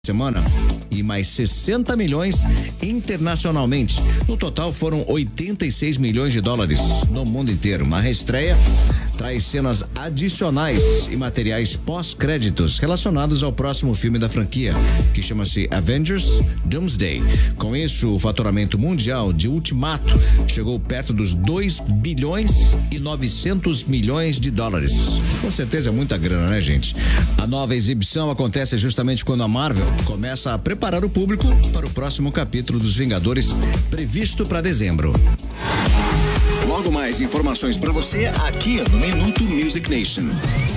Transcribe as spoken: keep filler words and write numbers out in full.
semana e mais sessenta milhões internacionalmente. No total foram oitenta e seis milhões de dólares no mundo inteiro. Uma reestreia traz cenas adicionais e materiais pós-créditos relacionados ao próximo filme da franquia, que chama-se Avengers Doomsday. Com isso, o faturamento mundial de Ultimato chegou perto dos dois bilhões e novecentos milhões de dólares. Com certeza é muita grana, né, gente? A nova exibição acontece justamente quando a Marvel começa a preparar o público para o próximo capítulo dos Vingadores, previsto para dezembro. Logo mais informações para você aqui no Minuto Music Nation.